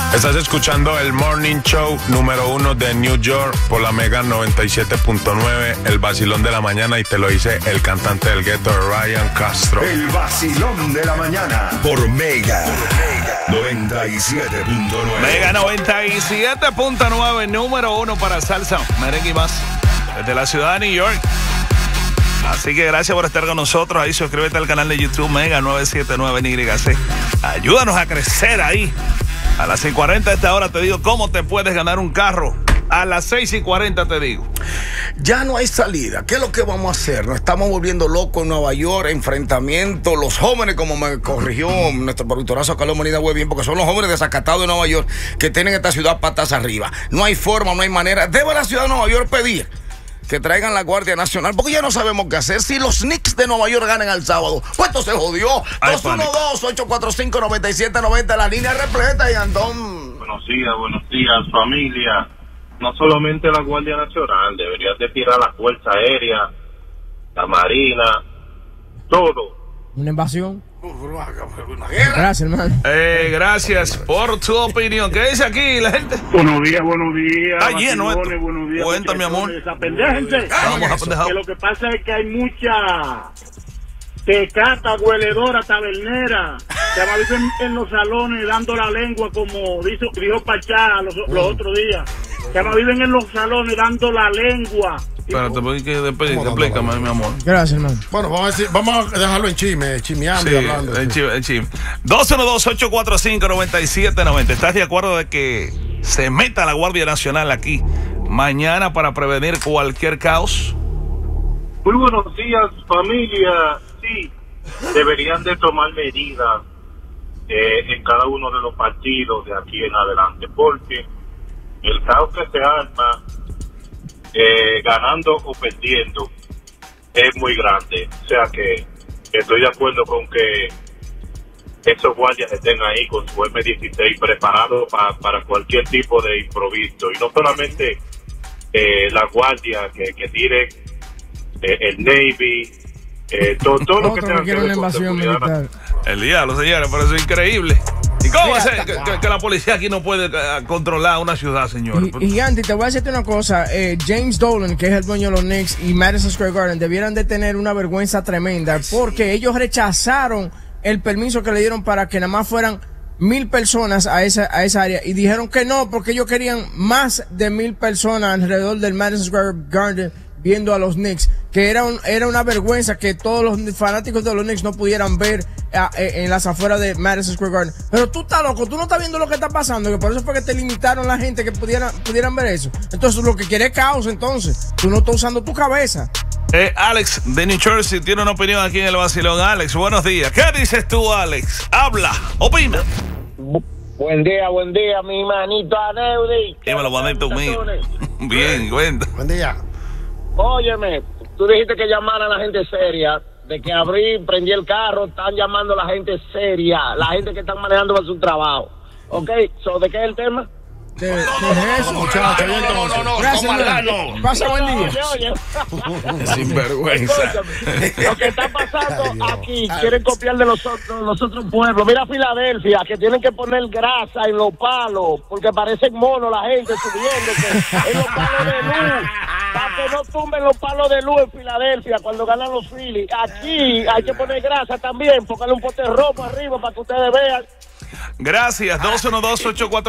Estás escuchando el Morning Show número 1 de New York por la Mega 97.9, el vacilón de la mañana, y te lo dice el cantante del gueto, Ryan Castro. El vacilón de la mañana por Mega 97.9. Mega 97.9, número 1 para salsa, merengue y más, desde la ciudad de New York. Así que gracias por estar con nosotros. Ahí suscríbete al canal de YouTube Mega 979 NYC. Ayúdanos a crecer ahí. A las 6:40 de esta hora te digo cómo te puedes ganar un carro. A las 6:40 te digo. Ya no hay salida. ¿Qué es lo que vamos a hacer? Nos estamos volviendo locos en Nueva York, enfrentamiento. Los jóvenes, como me corrigió nuestro productorazo Carlos Molina muy bien, porque son los jóvenes desacatados de Nueva York que tienen esta ciudad patas arriba. No hay forma, no hay manera. Debe la ciudad de Nueva York pedir que traigan la Guardia Nacional, porque ya no sabemos qué hacer. Si los Knicks de Nueva York ganan el sábado, pues esto se jodió. 212-845-9790, la línea repleta, y Antón. Buenos días, familia. No solamente la Guardia Nacional, deberían de tirar la Fuerza Aérea, la Marina, todo. Una invasión. Una guerra. Gracias, hermano. Gracias por tu opinión. ¿Qué dice aquí la gente? Buenos días. Está lleno esto. Buenos días. Cuenta, mi amor. Desapendéjense. Vamos a pendejar. Que lo que pasa es que hay mucha tecata, hueledora, tabernera, que viven en los salones dando la lengua, como dijo Pachá los otros días. Que viven en los salones dando la lengua. Espérate, explícame, mi amor. Gracias, hermano. Bueno, vamos a dejarlo en chimeando y hablando. El chisme. 212-845-9790. ¿Estás de acuerdo de que se meta la Guardia Nacional aquí mañana para prevenir cualquier caos? Muy buenos días, familia. Sí, deberían de tomar medidas en cada uno de los partidos de aquí en adelante, porque el caos que se arma ganando o perdiendo es muy grande. O sea que estoy de acuerdo con que esos guardias estén ahí con su M16 preparados para cualquier tipo de improviso, y no solamente la guardia que tire el Navy, todo lo que tenga que ver una con invasión militar. El diablo, señores, pero eso es increíble. ¿Y cómo va a ser que la policía aquí no puede controlar una ciudad, señor? Y Andy, te voy a decirte una cosa. James Dolan, que es el dueño de los Knicks, y Madison Square Garden debieran de tener una vergüenza tremenda, porque ellos rechazaron el permiso que le dieron para que nada más fueran 1,000 personas a esa área, y dijeron que no, porque ellos querían más de 1,000 personas alrededor del Madison Square Garden viendo a los Knicks, que era una vergüenza que todos los fanáticos de los Knicks no pudieran ver en las afueras de Madison Square Garden. Pero tú estás loco, tú no estás viendo lo que está pasando, que por eso fue que te limitaron la gente que pudieran ver eso. Entonces lo que quiere es caos, entonces tú no estás usando tu cabeza. Alex de New Jersey tiene una opinión aquí en el vacilón. Alex, buenos días. ¿Qué dices tú, Alex? Habla, opina. Buen día, mi manito Aneudi. Dímelo, manito mío. Bien, cuenta. Buen día. Óyeme, tú dijiste que llamaran a la gente seria, de que prendí el carro, están llamando a la gente seria, la gente que están manejando para su trabajo. ¿Ok? ¿De qué es el tema? ¿Qué es eso, muchacho? No. Gracias, pasa buen día. Oye. Sinvergüenza. Lo que está pasando aquí, quieren copiar de los otros pueblos. Mira Filadelfia, que tienen que poner grasa en los palos, porque parecen monos la gente subiéndose en los palos de luz, para que no tumben los palos de luz en Filadelfia cuando ganan los Phillies. Aquí hay que poner grasa también, póngale un pote rojo arriba para que ustedes vean. Gracias, 212-845